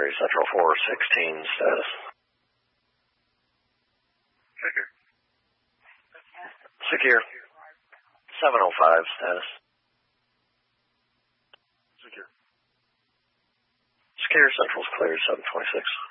Missionary Central 416 status. Secure. 705 status. Secure Central's cleared 726.